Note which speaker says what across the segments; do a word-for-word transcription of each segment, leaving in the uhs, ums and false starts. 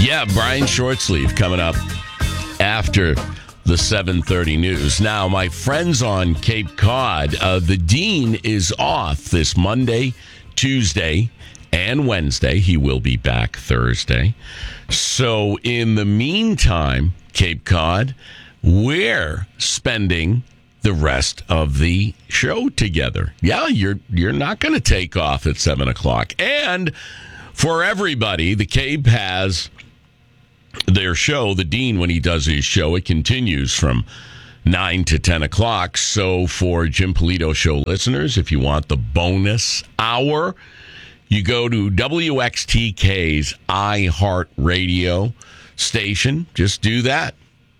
Speaker 1: Yeah, Brian Shortsleeve coming up after the seven thirty news. Now, my friends on Cape Cod, uh, the dean is off this Monday, Tuesday, and Wednesday. He will be back Thursday. So in the meantime, Cape Cod, we're spending the rest of the show together. Yeah, you're you're not going to take off at seven o'clock. And for everybody, the Cape has their show, the Dean, when he does his show, it continues from nine to ten o'clock. So for Jim Polito Show listeners, if you want the bonus hour, you go to W X T K's iHeartRadio station. Just do that.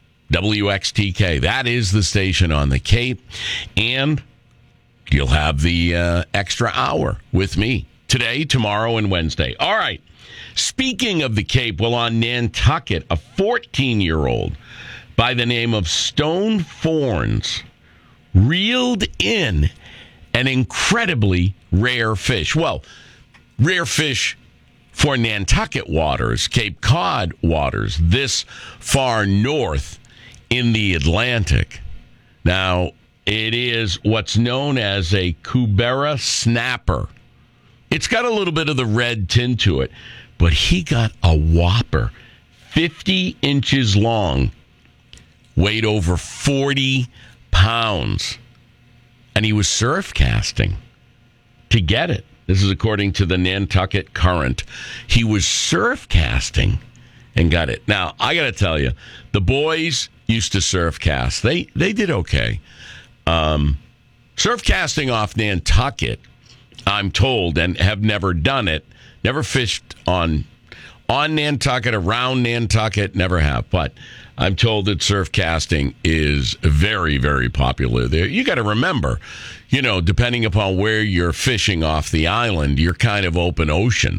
Speaker 1: W X T K. That is the station on the Cape. And you'll have the uh, extra hour with me today, tomorrow, and Wednesday. All right. Speaking of the Cape, well, on Nantucket, a fourteen-year-old by the name of Stone Forns reeled in an incredibly rare fish. Well, rare fish for Nantucket waters, Cape Cod waters, this far north in the Atlantic. Now, it is what's known as a Cubera snapper. It's got a little bit of the red tint to it, but he got a whopper, fifty inches long, weighed over forty pounds, and he was surf casting to get it. This is according to the Nantucket Current. He was surf casting and got it. Now, I got to tell you, the boys used to surf cast. They they did okay. Um, surf casting off Nantucket, I'm told, and have never done it, never fished on on Nantucket, around Nantucket, never have. But I'm told that surf casting is very, very popular there. You got to remember, you know, depending upon where you're fishing off the island, you're kind of open ocean.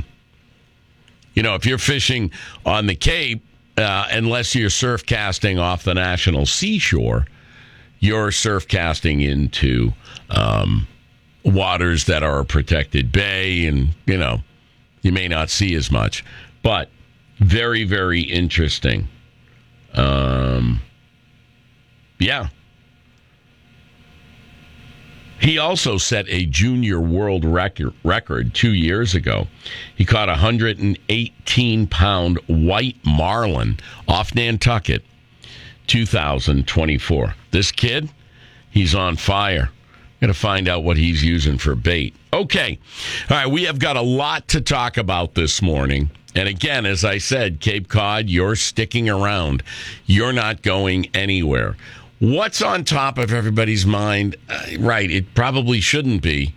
Speaker 1: You know, if you're fishing on the Cape, uh, unless you're surf casting off the national seashore, you're surf casting into um, waters that are a protected bay, and, you know, you may not see as much. But very, very interesting. Um, yeah. He also set a junior world record, record two years ago. He caught a one hundred eighteen pound white marlin off Nantucket, two thousand twenty-four. This kid, he's on fire. Got to find out what he's using for bait. Okay. All right, we have got a lot to talk about this morning. And again, as I said, Cape Cod, you're sticking around. You're not going anywhere. What's on top of everybody's mind? Uh, right, it probably shouldn't be.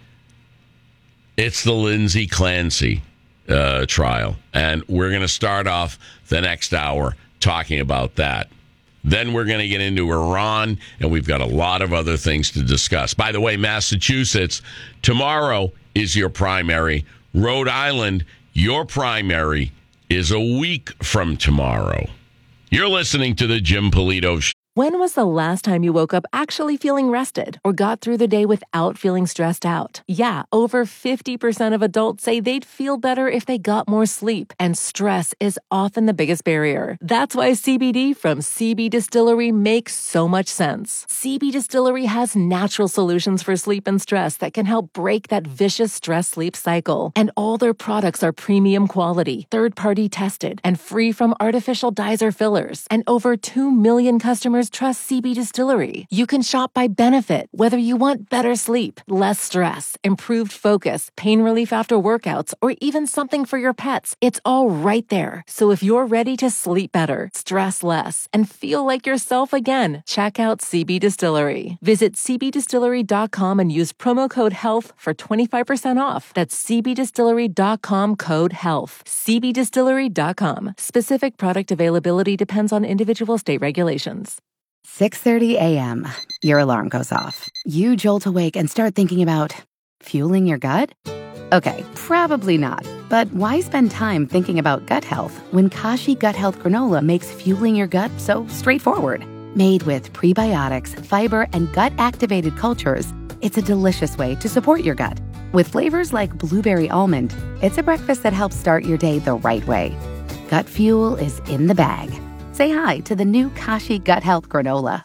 Speaker 1: It's the Lindsay Clancy uh, trial. And we're going to start off the next hour talking about that. Then we're going to get into Iran, and we've got a lot of other things to discuss. By the way, Massachusetts, tomorrow is your primary. Rhode Island, your primary is a week from tomorrow. You're listening to the Jim Polito Show.
Speaker 2: When was the last time you woke up actually feeling rested or got through the day without feeling stressed out? Yeah, over fifty percent of adults say they'd feel better if they got more sleep, and stress is often the biggest barrier. That's why C B D from C B Distillery makes so much sense. C B Distillery has natural solutions for sleep and stress that can help break that vicious stress-sleep cycle. And all their products are premium quality, third-party tested, and free from artificial dyes or fillers. And over two million customers trust C B Distillery. You can shop by benefit, whether you want better sleep, less stress, improved focus, pain relief after workouts, or even something for your pets. It's all right there. So if you're ready to sleep better, stress less, and feel like yourself again, check out C B Distillery. Visit c b distillery dot com and use promo code HEALTH for twenty-five percent off. That's c b distillery dot com code HEALTH. c b distillery dot com. Specific product availability depends on individual state regulations.
Speaker 3: six thirty a.m. Your alarm goes off. You jolt awake and start thinking about fueling your gut? Okay, probably not. But why spend time thinking about gut health when Kashi Gut Health Granola makes fueling your gut so straightforward? Made with prebiotics, fiber, and gut-activated cultures, it's a delicious way to support your gut. With flavors like blueberry almond, it's a breakfast that helps start your day the right way. Gut fuel is in the bag. Say hi to the new Kashi Gut Health Granola.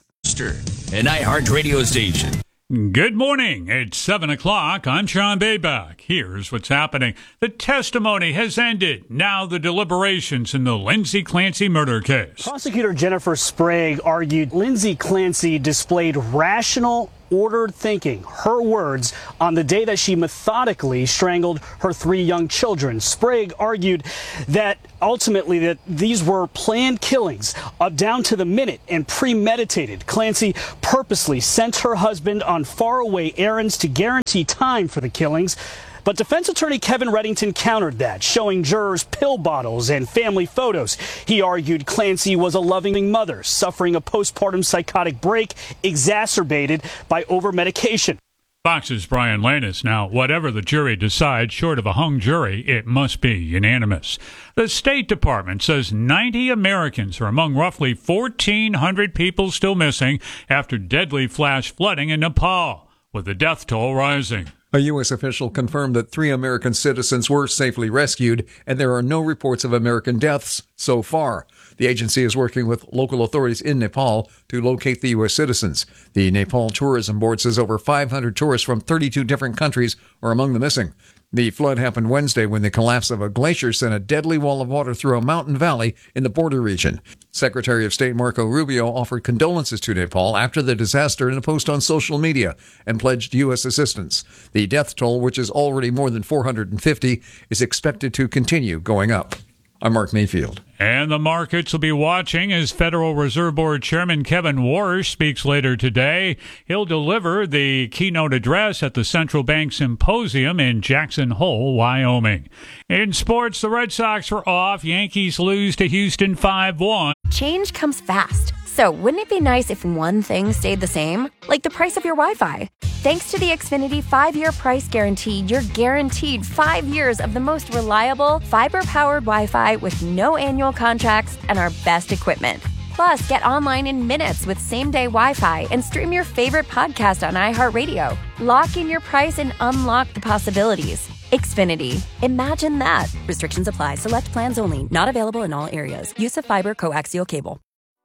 Speaker 4: An iHeartRadio station.
Speaker 5: Good morning. It's seven o'clock. I'm Sean Bayback. Here's what's happening. The testimony has ended. Now the deliberations in the Lindsay Clancy murder case.
Speaker 6: Prosecutor Jennifer Sprague argued Lindsay Clancy displayed rational, ordered thinking, her words, on the day that she methodically strangled her three young children. Sprague argued that ultimately that these were planned killings up down to the minute and premeditated. Clancy purposely sent her husband on faraway errands to guarantee time for the killings. But defense attorney Kevin Reddington countered that, showing jurors pill bottles and family photos. He argued Clancy was a loving mother, suffering a postpartum psychotic break exacerbated by over-medication.
Speaker 5: Fox's Brian Lannis. Now, whatever the jury decides, short of a hung jury, it must be unanimous. The State Department says ninety Americans are among roughly fourteen hundred people still missing after deadly flash flooding in Nepal, with the death toll rising.
Speaker 7: A U S official confirmed that three American citizens were safely rescued, and there are no reports of American deaths so far. The agency is working with local authorities in Nepal to locate the U S citizens. The Nepal Tourism Board says over five hundred tourists from thirty-two different countries are among the missing. The flood happened Wednesday when the collapse of a glacier sent a deadly wall of water through a mountain valley in the border region. Secretary of State Marco Rubio offered condolences to Nepal after the disaster in a post on social media and pledged U S assistance. The death toll, which is already more than four hundred fifty, is expected to continue going up. I'm Mark Mayfield.
Speaker 5: And the markets will be watching as Federal Reserve Board Chairman Kevin Warsh speaks later today. He'll deliver the keynote address at the Central Bank Symposium in Jackson Hole, Wyoming. In sports, the Red Sox are off. Yankees lose to Houston five one.
Speaker 8: Change comes fast. So wouldn't it be nice if one thing stayed the same? Like the price of your Wi-Fi. Thanks to the Xfinity five-year price guarantee, you're guaranteed five years of the most reliable, fiber-powered Wi-Fi with no annual contracts and our best equipment. Plus, get online in minutes with same-day Wi-Fi and stream your favorite podcast on iHeartRadio. Lock in your price and unlock the possibilities. Xfinity. Imagine that. Restrictions apply. Select plans only. Not available in all areas. Use of fiber coaxial cable.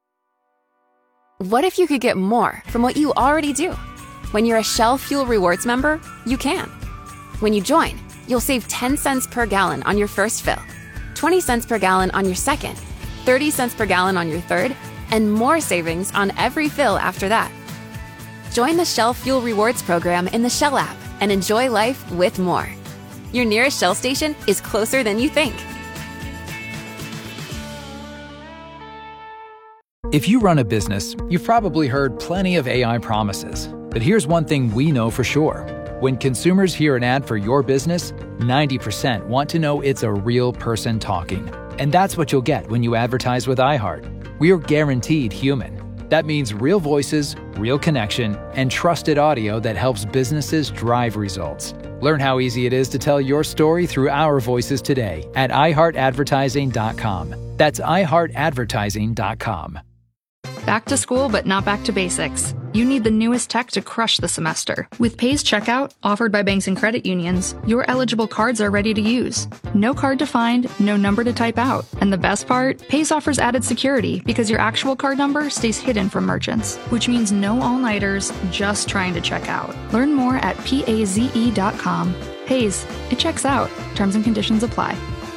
Speaker 9: What if you could get more from what you already do? When you're a Shell Fuel Rewards member, you can. When you join, you'll save ten cents per gallon on your first fill, twenty cents per gallon on your second, thirty cents per gallon on your third, and more savings on every fill after that. Join the Shell Fuel Rewards program in the Shell app and enjoy life with more. Your nearest Shell station is closer than you think.
Speaker 10: If you run a business, you've probably heard plenty of A I promises. But here's one thing we know for sure. When consumers hear an ad for your business, ninety percent want to know it's a real person talking. And that's what you'll get when you advertise with iHeart. We are guaranteed human. That means real voices, real connection, and trusted audio that helps businesses drive results. Learn how easy it is to tell your story through our voices today at i heart advertising dot com. That's i heart advertising dot com.
Speaker 11: Back to school, but not back to basics. You need the newest tech to crush the semester. With Pays Checkout, offered by banks and credit unions, your eligible cards are ready to use. No card to find, no number to type out. And the best part? Pays offers added security because your actual card number stays hidden from merchants, which means no all-nighters, just trying to check out. Learn more at paze dot com. Pays, it checks out. Terms and conditions apply.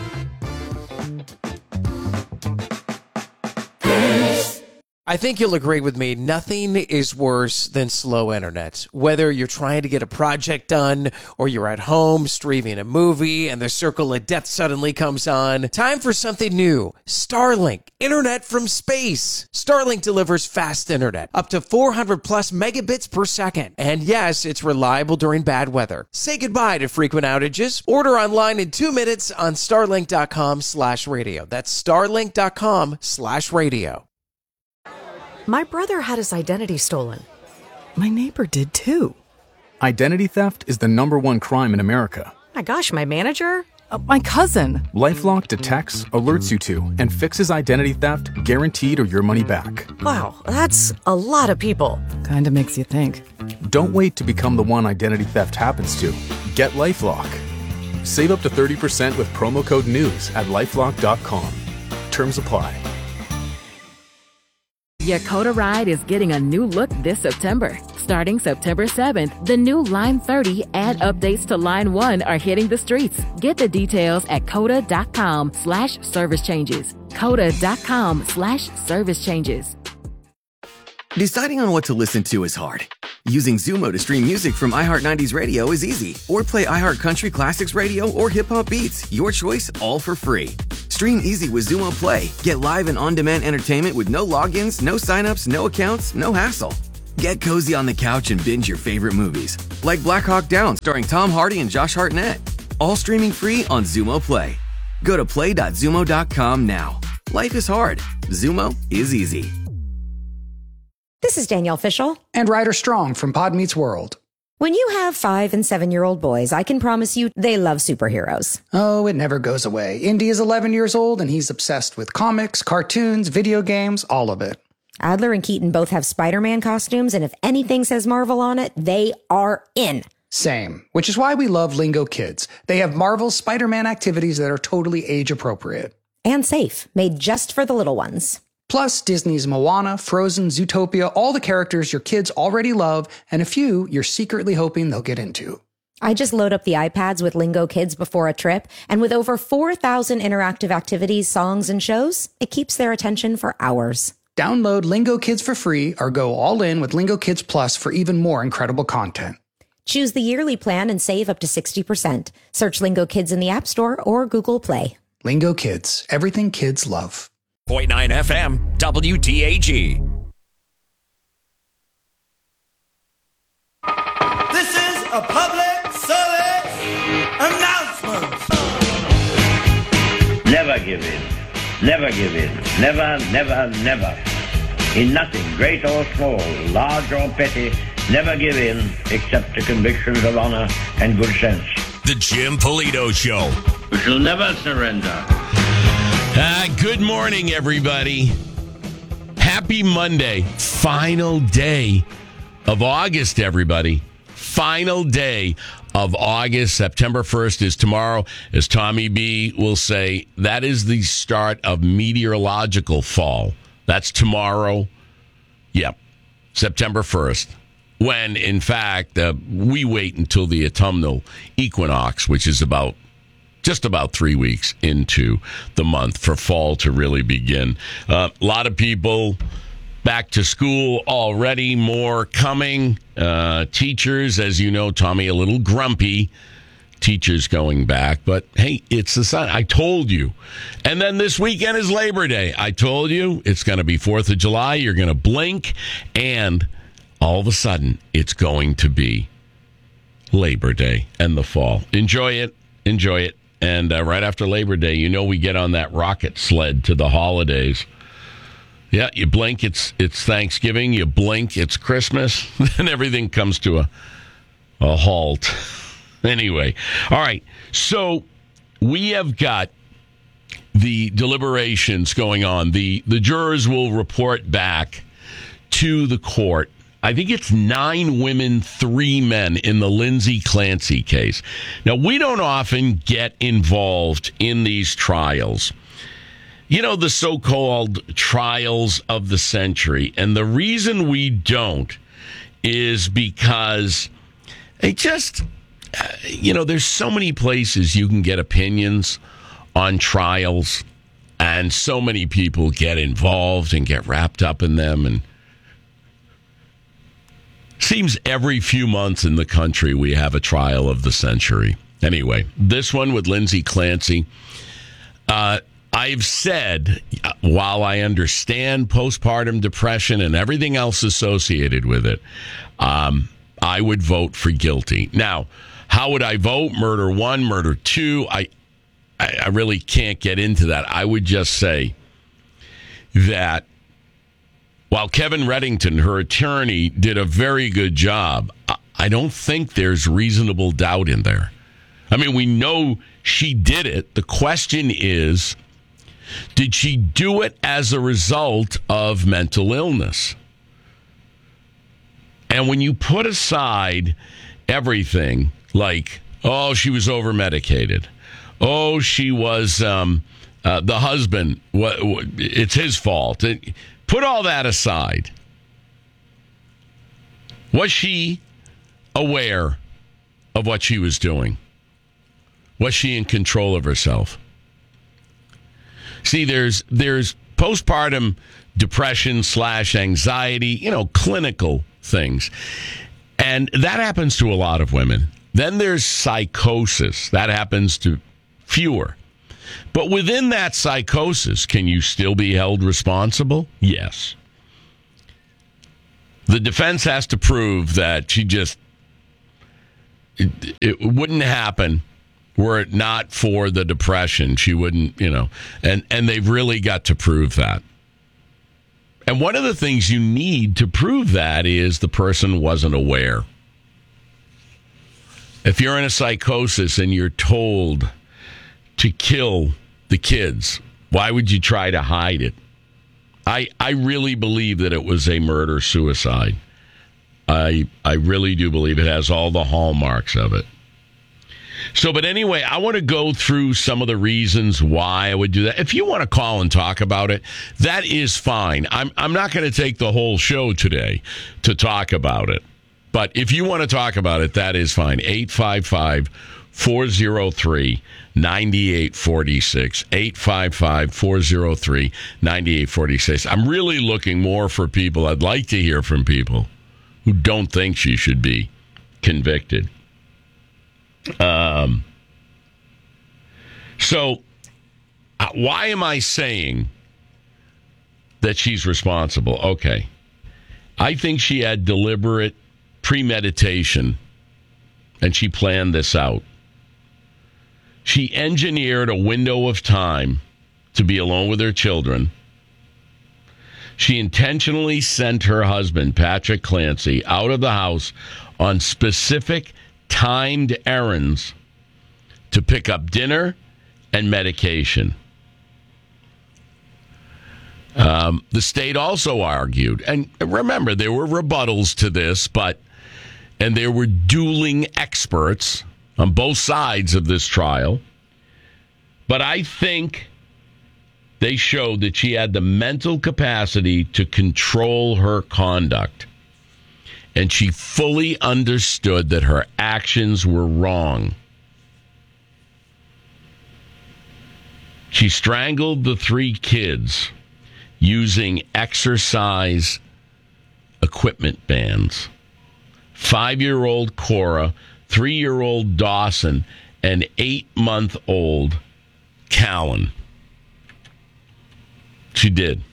Speaker 4: I think you'll agree with me, nothing is worse than slow internet. Whether you're trying to get a project done or you're at home streaming a movie and the circle of death suddenly comes on, time for something new. Starlink, internet from space. Starlink delivers fast internet, up to four hundred plus megabits per second. And yes, it's reliable during bad weather. Say goodbye to frequent outages. Order online in two minutes on starlink dot com slash radio. That's starlink dot com slash radio.
Speaker 12: My brother had his identity stolen. My neighbor did too.
Speaker 13: Identity theft is the number one crime in America.
Speaker 12: My gosh, my manager? Uh, my cousin.
Speaker 13: LifeLock detects, alerts you to, and fixes identity theft guaranteed or your money back.
Speaker 12: Wow, that's a lot of people. Kinda makes you think.
Speaker 13: Don't wait to become the one identity theft happens to. Get LifeLock. Save up to thirty percent with promo code NEWS at lifelock dot com. Terms apply.
Speaker 14: Yakota Ride is getting a new look this September. Starting September seventh, the new Line thirty and updates to Line one are hitting the streets. Get the details at coda.com slash service changes. Coda.com slash service changes.
Speaker 15: Deciding on what to listen to is hard. Using Zumo to stream music from iHeart nineties Radio is easy. Or play iHeart Country Classics Radio or Hip Hop Beats. Your choice, all for free. Stream easy with Zumo Play. Get live and on-demand entertainment with no logins, no signups, no accounts, no hassle. Get cozy on the couch and binge your favorite movies. Like Black Hawk Down starring Tom Hardy and Josh Hartnett. All streaming free on Zumo Play. Go to play dot zumo dot com now. Life is hard. Zumo is easy.
Speaker 16: This is Danielle Fishel.
Speaker 17: And Ryder Strong from Pod Meets World.
Speaker 16: When you have five and seven-year-old boys, I can promise you they love superheroes.
Speaker 17: Oh, it never goes away. Indy is eleven years old, and he's obsessed with comics, cartoons, video games, all of it.
Speaker 16: Adler and Keaton both have Spider-Man costumes, and if anything says Marvel on it, they are in.
Speaker 17: Same, which is why we love Lingo Kids. They have Marvel's Spider-Man activities that are totally age-appropriate.
Speaker 16: And safe, made just for the little ones.
Speaker 17: Plus, Disney's Moana, Frozen, Zootopia, all the characters your kids already love, and a few you're secretly hoping they'll get into.
Speaker 16: I just load up the iPads with Lingo Kids before a trip, and with over four thousand interactive activities, songs, and shows, it keeps their attention for hours.
Speaker 17: Download Lingo Kids for free or go all in with Lingo Kids Plus for even more incredible content.
Speaker 16: Choose the yearly plan and save up to sixty percent. Search Lingo Kids in the App Store or Google Play.
Speaker 17: Lingo Kids, everything kids love.
Speaker 18: point nine F M, W T A G.
Speaker 19: This is a public service announcement.
Speaker 20: Never give in. Never give in. Never, never, never. In nothing, great or small, large or petty, never give in except to convictions of honor and good sense.
Speaker 18: The Jim Polito Show.
Speaker 20: We shall never surrender.
Speaker 1: Uh, good morning, everybody. Happy Monday. Final day of August, everybody. Final day of August. September first is tomorrow. As Tommy B will say, that is the start of meteorological fall. That's tomorrow. Yep. September first. When, in fact, uh, we wait until the autumnal equinox, which is about just about three weeks into the month for fall to really begin. Uh, a lot of people back to school already, more coming. Uh, teachers, as you know, Tommy, a little grumpy. Teachers going back, but hey, it's the sun. I told you. And then this weekend is Labor Day. I told you it's going to be fourth of July. You're going to blink, and all of a sudden, it's going to be Labor Day and the fall. Enjoy it. Enjoy it. And uh, right after Labor Day, you know we get on that rocket sled to the holidays. Yeah, you blink, it's it's Thanksgiving. You blink, it's Christmas. Then everything comes to a, a halt. Anyway, all right. So we have got the deliberations going on. The, the jurors will report back to the court. I think it's nine women, three men in the Lindsay Clancy case. Now, we don't often get involved in these trials. You know, the so-called trials of the century. And the reason we don't is because it just, you know, there's so many places you can get opinions on trials, and so many people get involved and get wrapped up in them, and seems every few months in the country we have a trial of the century. Anyway, this one with Lindsay Clancy. Uh, I've said, while I understand postpartum depression and everything else associated with it, um, I would vote for guilty. Now, how would I vote? Murder one, murder two? I, I, I really can't get into that. I would just say that while Kevin Reddington, her attorney, did a very good job, I don't think there's reasonable doubt in there. I mean, we know she did it. The question is, did she do it as a result of mental illness? And when you put aside everything, like, oh, she was over-medicated, oh, she was um, uh, the husband, what, what, it's his fault. It, put all that aside. Was she aware of what she was doing? Was she in control of herself? See, there's there's postpartum depression slash anxiety, you know, clinical things. And that happens to a lot of women. Then there's psychosis. That happens to fewer. But within that psychosis, can you still be held responsible? Yes. The defense has to prove that she just, it, it wouldn't happen were it not for the depression. She wouldn't, you know, and, and they've really got to prove that. And one of the things you need to prove that is the person wasn't aware. If you're in a psychosis and you're told to kill the kids, why would you try to hide it? I I really believe that it was a murder-suicide. I I really do believe it has all the hallmarks of it. So, but anyway, I want to go through some of the reasons why I would do that. If you want to call and talk about it, that is fine. I'm I'm not going to take the whole show today to talk about it. But if you want to talk about it, that is fine. eight five five, four oh three, nine eight four six. eight five five, four oh three, nine eight four six. I'm really looking more for people. I'd like to hear from people who don't think she should be convicted. Um. So, uh, why am I saying that she's responsible? Okay. I think she had deliberate premeditation, and she planned this out. She engineered a window of time to be alone with her children. She intentionally sent her husband, Patrick Clancy, out of the house on specific timed errands to pick up dinner and medication. Um, the state also argued, and remember, there were rebuttals to this, but and there were dueling experts on both sides of this trial. But I think they showed that she had the mental capacity to control her conduct. And she fully understood that her actions were wrong. She strangled the three kids using exercise equipment bands. Five-year-old Cora, three-year-old Dawson, and eight-month-old Callan. She did.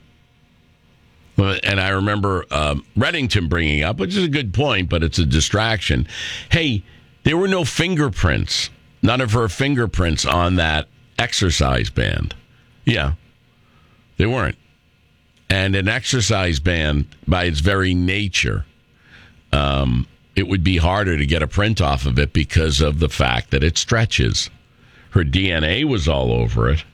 Speaker 1: And I remember um, Reddington bringing up, which is a good point, but it's a distraction. Hey, there were no fingerprints, none of her fingerprints on that exercise band. Yeah, they weren't. And an exercise band, by its very nature, um, it would be harder to get a print off of it because of the fact that it stretches. Her D N A was all over it.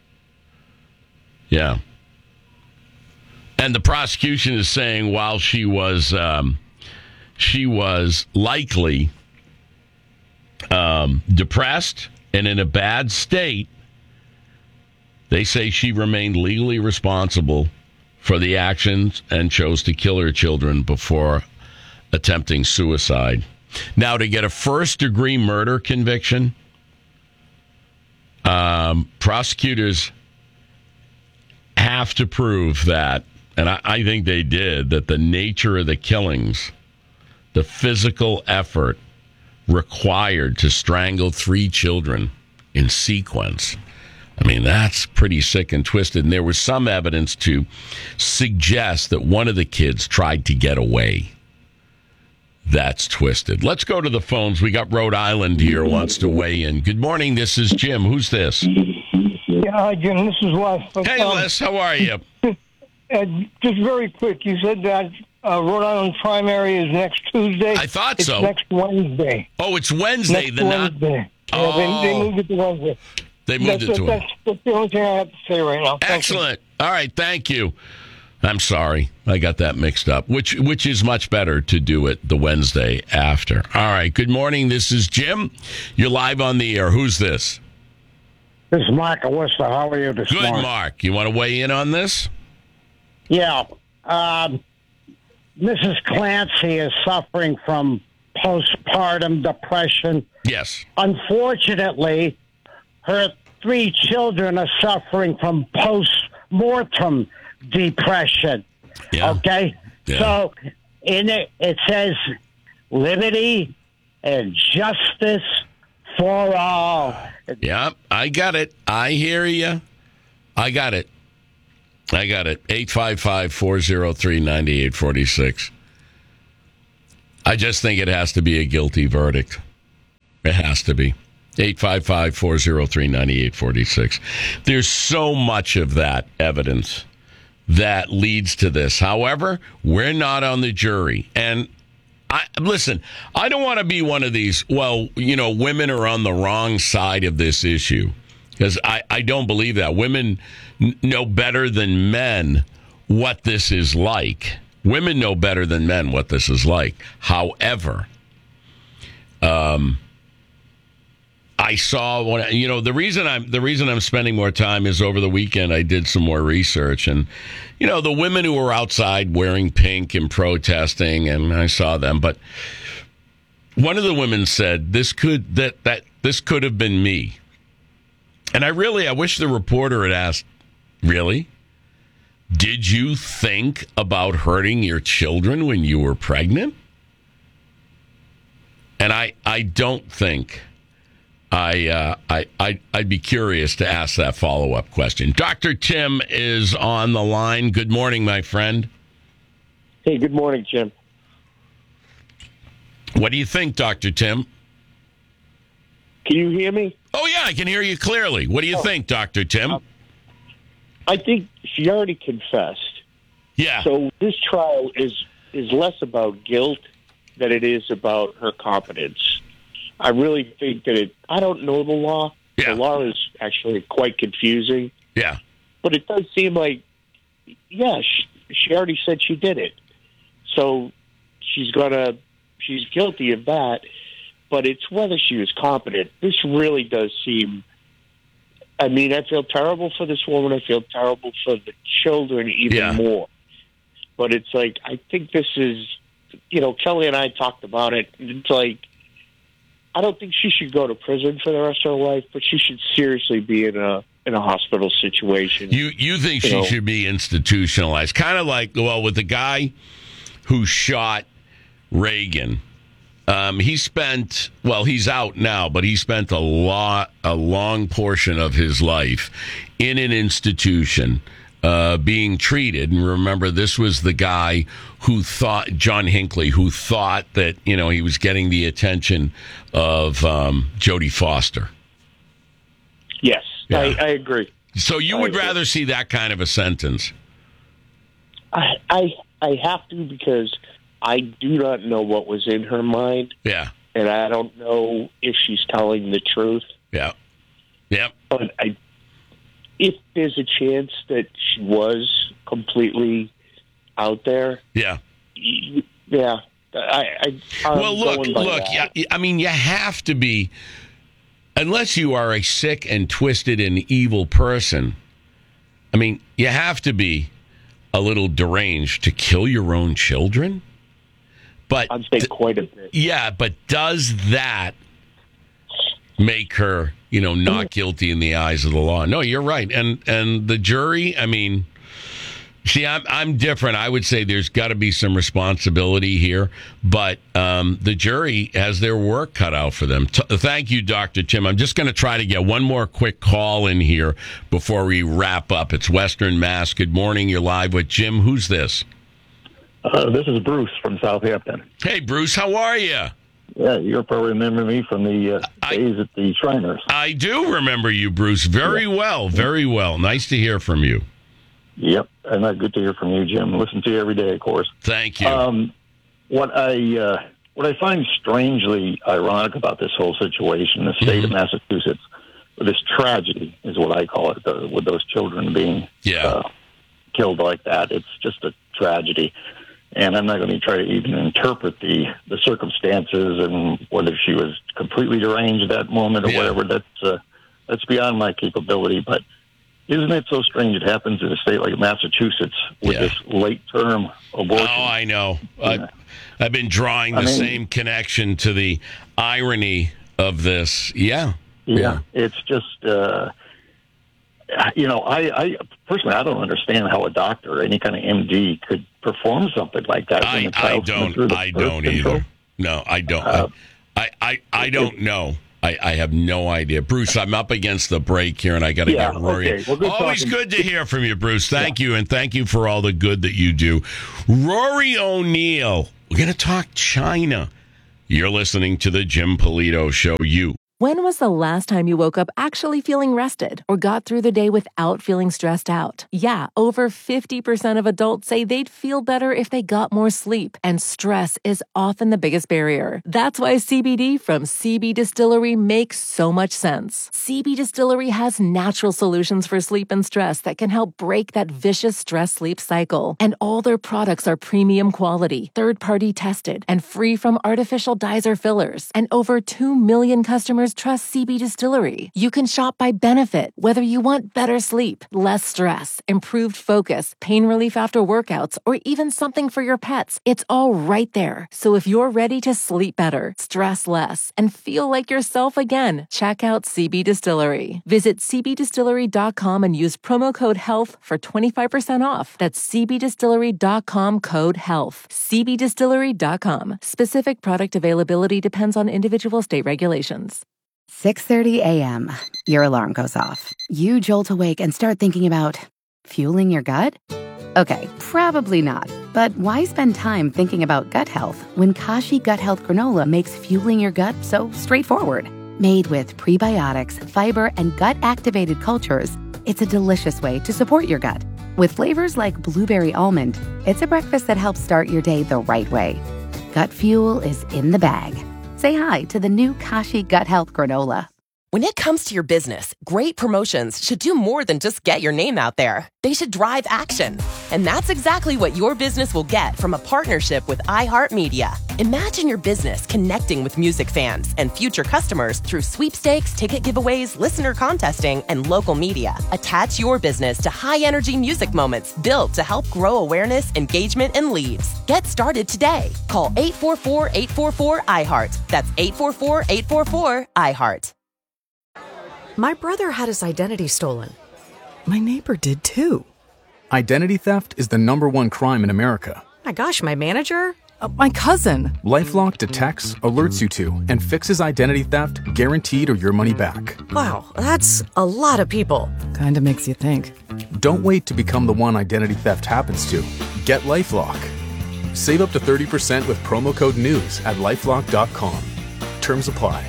Speaker 1: Yeah. And the prosecution is saying while she was um, she was likely um, depressed and in a bad state, they say she remained legally responsible for the actions and chose to kill her children before attempting suicide. Now, to get a first-degree murder conviction, um, prosecutors have to prove that, and I, I think they did, that the nature of the killings, the physical effort required to strangle three children in sequence. I mean, that's pretty sick and twisted. And there was some evidence to suggest that one of the kids tried to get away. That's twisted. Let's go to the phones. We got Rhode Island here, wants to weigh in. Good morning. This is Jim. Who's this?
Speaker 21: Yeah, hi, Jim. This is Les.
Speaker 1: Hey, um, Les. How are you?
Speaker 21: Uh, just very quick. You said that uh, Rhode Island primary is next Tuesday.
Speaker 1: I thought
Speaker 21: it's
Speaker 1: so.
Speaker 21: next Wednesday.
Speaker 1: Oh, it's Wednesday.
Speaker 21: Next
Speaker 1: the
Speaker 21: Wednesday.
Speaker 1: Not...
Speaker 21: Yeah,
Speaker 1: oh.
Speaker 21: they, they moved it to Wednesday.
Speaker 1: They moved
Speaker 21: that's,
Speaker 1: it to
Speaker 21: that's, that's the only thing I have to say right now. Thank
Speaker 1: Excellent. You. All right, thank you. I'm sorry. I got that mixed up, which which is much better to do it the Wednesday after. All right, good morning. This is Jim. You're live on the air. Who's this?
Speaker 2: This is Mark of Worcester. How are you this
Speaker 1: Good,
Speaker 2: morning?
Speaker 1: Mark. You want to weigh in on this?
Speaker 2: Yeah. Um, Missus Clancy is suffering from postpartum depression.
Speaker 1: Yes.
Speaker 2: Unfortunately, her three children are suffering from post-mortem depression.
Speaker 1: Yeah.
Speaker 2: Okay?
Speaker 1: Yeah.
Speaker 2: So in it, it says liberty and justice for all.
Speaker 1: Yeah, I got it. I hear you. I got it. I got it. eight five five, four oh three, nine eight four six. I just think it has to be a guilty verdict. It has to be. eight five five, four oh three, nine eight four six. There's so much of that evidence that leads to this. However, we're not on the jury. And I, listen, I don't want to be one of these, well, you know, women are on the wrong side of this issue. Because I, I don't believe that. Women n- know better than men what this is like. Women know better than men what this is like. However, um, I saw one. You know, the reason I'm the reason I'm spending more time is over the weekend I did some more research, and you know, the women who were outside wearing pink and protesting, and I saw them. But one of the women said, "This could that that this could have been me." And I really, I wish the reporter had asked, really? Did you think about hurting your children when you were pregnant? And I, I don't think I, uh, I, I, I'd be curious to ask that follow-up question. Doctor Tim is on the line. Good morning, my friend.
Speaker 22: Hey, good morning, Jim.
Speaker 1: What do you think, Doctor Tim?
Speaker 22: Can you hear me?
Speaker 1: Oh, yeah, I can hear you clearly. What do you oh. think, Doctor Tim? Uh,
Speaker 22: I think she already confessed.
Speaker 1: Yeah.
Speaker 22: So this trial is is less about guilt than it is about her competence. I really think that it, I don't know the law.
Speaker 1: Yeah.
Speaker 22: The law is actually quite confusing.
Speaker 1: Yeah.
Speaker 22: But it does seem like, yeah, she, she already said she did it. So she's gonna, she's guilty of that. But it's whether she was competent. This really does seem, I mean, I feel terrible for this woman. I feel terrible for the children even
Speaker 1: yeah.
Speaker 22: more. But it's like, I think this is, you know, Kelly and I talked about it. It's like, I don't think she should go to prison for the rest of her life, but she should seriously be in a in a hospital situation.
Speaker 1: You you think
Speaker 22: you
Speaker 1: she
Speaker 22: know.
Speaker 1: should be institutionalized? Kind of like, well, with the guy who shot Reagan. Um, he spent, well, he's out now, but he spent a lot, a long portion of his life in an institution uh, being treated. And remember, this was the guy who thought, John Hinckley, who thought that, you know, he was getting the attention of um, Jodie Foster.
Speaker 22: Yes,
Speaker 1: Yeah.
Speaker 22: I, I agree.
Speaker 1: So you
Speaker 22: I
Speaker 1: would
Speaker 22: agree.
Speaker 1: rather see that kind of a sentence?
Speaker 22: I, I I have to because I do not know what was in her mind.
Speaker 1: Yeah.
Speaker 22: And I don't know if she's telling the truth.
Speaker 1: Yeah. Yep.
Speaker 22: But I, if there's a chance that she was completely out there,
Speaker 1: Yeah.
Speaker 22: yeah. I, I, I'm
Speaker 1: Well, look,
Speaker 22: going by
Speaker 1: look.
Speaker 22: that.
Speaker 1: Yeah, I mean, you have to be, unless you are a sick and twisted and evil person. I mean, you have to be a little deranged to kill your own children. But
Speaker 22: I'd say quite a bit.
Speaker 1: Yeah, but does that make her, you know, not guilty in the eyes of the law? No, you're right. And and the jury, I mean, see, I'm I'm different. I would say there's got to be some responsibility here, but um, the jury has their work cut out for them. T- thank you, Doctor Tim. I'm just going to try to get one more quick call in here before we wrap up. It's Western Mass. Good morning. You're live with Jim. Who's this?
Speaker 23: Uh, this is Bruce from Southampton.
Speaker 1: Hey, Bruce, how are you?
Speaker 23: Yeah, you'll probably remember me from the uh,
Speaker 1: I,
Speaker 23: days at the Shriners.
Speaker 1: I do remember you, Bruce, very yeah. well, very well. Nice to hear from you.
Speaker 23: Yep, and uh, good to hear from you, Jim. Listen to you every day, of course.
Speaker 1: Thank you.
Speaker 23: Um, what I uh, what I find strangely ironic about this whole situation, the state mm-hmm. of Massachusetts, this tragedy is what I call it, the, with those children being
Speaker 1: yeah.
Speaker 23: uh, killed like that. It's just a tragedy. And I'm not going to try to even interpret the, the circumstances and whether she was completely deranged at that moment or
Speaker 1: yeah.
Speaker 23: whatever. That's uh, that's beyond my capability. But isn't it so strange it happens in a state like Massachusetts with
Speaker 1: Yeah.
Speaker 23: this late-term abortion?
Speaker 1: Oh, I know.
Speaker 23: Yeah.
Speaker 1: I, I've been drawing the
Speaker 23: I mean-
Speaker 1: same connection to the irony of this. Yeah.
Speaker 23: Yeah, it's just, uh, you know, I, I personally, I don't understand how a doctor, any kind of M D, could perform something like that. when
Speaker 1: I,
Speaker 23: the
Speaker 1: I
Speaker 23: child's coming through
Speaker 1: don't.
Speaker 23: the
Speaker 1: I
Speaker 23: birth
Speaker 1: don't
Speaker 23: control.
Speaker 1: either. No, I don't.
Speaker 23: Uh,
Speaker 1: I, I, I don't know. I, I have no idea. Bruce, I'm up against the break here, and I got to
Speaker 23: Yeah,
Speaker 1: get Rory.
Speaker 23: okay. Well, good
Speaker 1: Always
Speaker 23: talking.
Speaker 1: good to hear from you, Bruce. Thank you, and thank you for all the good that you do. Rory O'Neill, we're going to talk China. You're listening to the Jim Polito Show. You.
Speaker 3: When was the last time you woke up actually feeling rested or got through the day without feeling stressed out? Yeah, over fifty percent of adults say they'd feel better if they got more sleep, and stress is often the biggest barrier. That's why C B D from C B Distillery makes so much sense. C B Distillery has natural solutions for sleep and stress that can help break that vicious stress-sleep cycle. And all their products are premium quality, third-party tested, and free from artificial dyes or fillers. And over two million customers trust C B Distillery. You can shop by benefit, whether you want better sleep, less stress, improved focus, pain relief after workouts, or even something for your pets. It's all right there. So if you're ready to sleep better, stress less, and feel like yourself again, check out C B Distillery. Visit c b distillery dot com and use promo code HEALTH for twenty-five percent off. That's c b distillery dot com code HEALTH. c b distillery dot com. Specific product availability depends on individual state regulations.
Speaker 6: six thirty a.m. Your alarm goes off. You jolt awake and start thinking about fueling your gut? Okay, probably not. But why spend time thinking about gut health when Kashi Gut Health Granola makes fueling your gut so straightforward? Made with prebiotics, fiber, and gut-activated cultures, it's a delicious way to support your gut. With flavors like blueberry almond, it's a breakfast that helps start your day the right way. Gut fuel is in the bag. Say hi to the new Kashi Gut Health Granola.
Speaker 7: When it comes to your business, great promotions should do more than just get your name out there. They should drive action. And that's exactly what your business will get from a partnership with iHeartMedia. Imagine your business connecting with music fans and future customers through sweepstakes, ticket giveaways, listener contesting, and local media. Attach your business to high-energy music moments built to help grow awareness, engagement, and leads. Get started today. Call eight four four, eight four four, I heart. That's eight four four, eight four four, I heart.
Speaker 12: My brother had his identity stolen. My neighbor did too.
Speaker 13: Identity theft is the number one crime in America.
Speaker 12: My gosh, my manager? Uh, my cousin.
Speaker 13: LifeLock detects, alerts you to, and fixes identity theft guaranteed or your money back.
Speaker 12: Wow, that's a lot of people. Kinda makes you think.
Speaker 13: Don't wait to become the one identity theft happens to. Get LifeLock. Save up to thirty percent with promo code NEWS at lifelock dot com. Terms apply.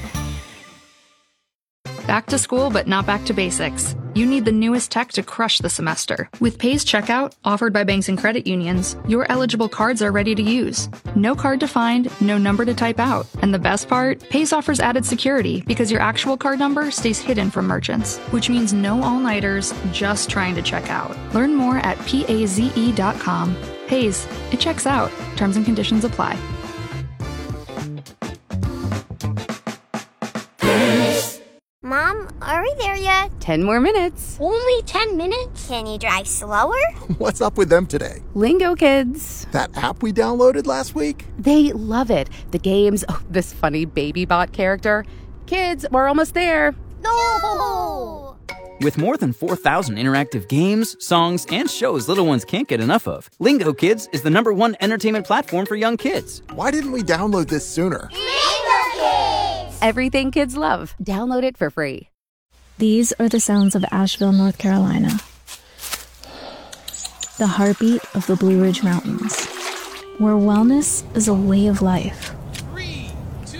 Speaker 11: Back to school, but not back to basics. You need the newest tech to crush the semester. With Pays Checkout, offered by banks and credit unions, your eligible cards are ready to use. No card to find, no number to type out. And the best part? Pays offers added security because your actual card number stays hidden from merchants, which means no all-nighters just trying to check out. Learn more at paze dot com. Pays, it checks out. Terms and conditions apply.
Speaker 24: Mom, are we there yet?
Speaker 6: Ten more minutes.
Speaker 24: Only ten minutes? Can you drive slower?
Speaker 25: What's up with them today?
Speaker 6: Lingo Kids.
Speaker 25: That app we downloaded last week?
Speaker 6: They love it. The games, oh, this funny baby bot character. Kids, we're almost there.
Speaker 24: No!
Speaker 26: With more than four thousand interactive games, songs, and shows little ones can't get enough of, Lingo Kids is the number one entertainment platform for young kids.
Speaker 25: Why didn't we download this sooner?
Speaker 24: Lingo Kids!
Speaker 6: Everything kids love. Download it for free.
Speaker 27: These are the sounds of Asheville, North Carolina. The heartbeat of the Blue Ridge Mountains, where wellness is a way of life. Three, two,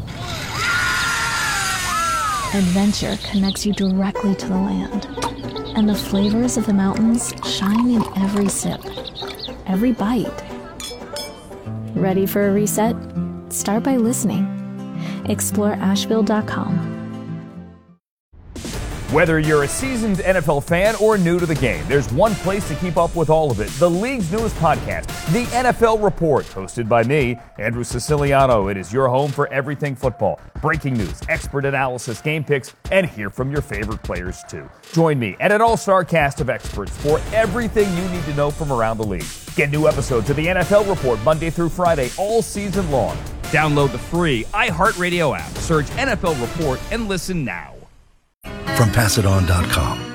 Speaker 27: one. Adventure connects you directly to the land, and the flavors of the mountains shine in every sip, every bite. Ready for a reset? Start by listening. Explore asheville dot com.
Speaker 4: Whether you're a seasoned N F L fan or new to the game, there's one place to keep up with all of it. The league's newest podcast, The N F L Report, hosted by me, Andrew Siciliano. It is your home for everything football. Breaking news, expert analysis, game picks, and hear from your favorite players too. Join me and an all-star cast of experts for everything you need to know from around the league. Get new episodes of The N F L Report Monday through Friday all season long. Download the free iHeartRadio app, search N F L Report, and listen now.
Speaker 5: From Pass It On dot com.